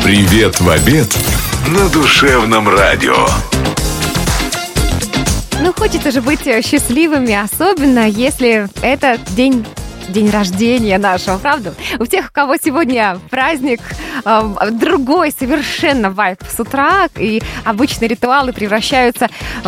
Привет в обед на Душевном радио. Хочется же быть счастливыми, особенно если это день рождения нашего, правда? У тех, у кого сегодня праздник, другой совершенно вайб с утра, и обычные ритуалы превращаются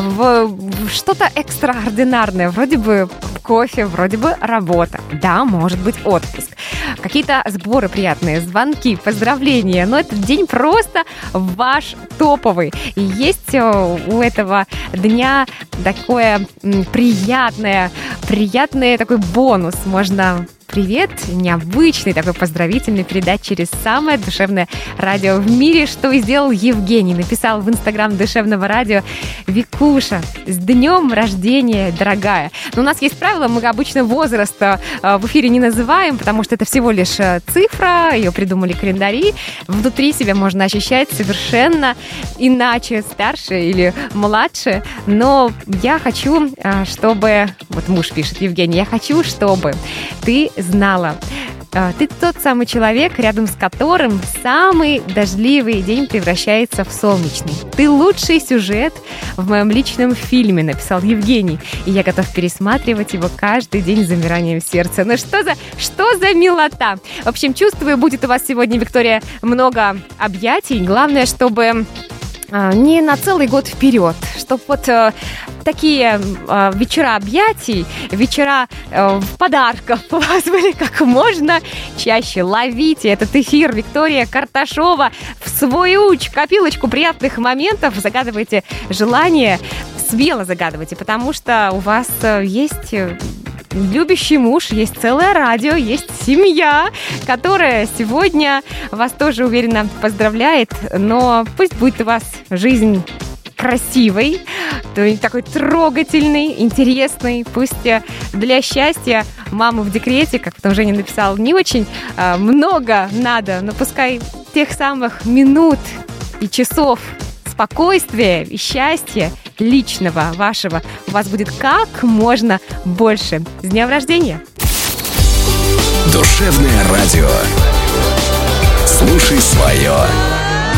в что-то экстраординарное. Вроде бы кофе, вроде бы работа. Да, может быть отпуск. Какие-то сборы приятные, звонки, поздравления. Но этот день просто ваш топовый. И есть у этого дня такое приятное такой бонус. Можно привет, необычный такой поздравительный передать через самое душевное радио в мире, что и сделал Евгений. Написал в Инстаграм Душевного радио: Викуша, с днем рождения, дорогая. Но у нас есть правило, мы обычно возраст в эфире не называем, потому что это всего лишь цифра, ее придумали календари. Внутри себя можно ощущать совершенно иначе, старше или младше. Но я хочу, чтобы... Вот муж пишет, Евгений, я хочу, чтобы ты знала, ты тот самый человек, рядом с которым самый дождливый день превращается в солнечный. Ты лучший сюжет в моем личном фильме, написал Евгений. И я готов пересматривать его каждый день с замиранием сердца. Ну что за милота? В общем, чувствую, будет у вас сегодня, Виктория, много объятий. Главное, чтобы не на целый год вперед, чтобы вот такие вечера объятий, вечера подарков у вас были как можно чаще. Ловите этот эфир. Виктория Карташова в свою копилочку приятных моментов. Загадывайте желание, смело загадывайте, потому что у вас есть... любящий муж, есть целое радио, есть семья, которая сегодня вас тоже уверенно поздравляет, но пусть будет у вас жизнь красивой, такой трогательной, интересной. Пусть для счастья мамы в декрете, как потом Женя написал, не очень много надо, но пускай тех самых минут и часов спокойствия и счастья личного вашего у вас будет как можно больше. С днем рождения! Душевное радио. Слушай свое.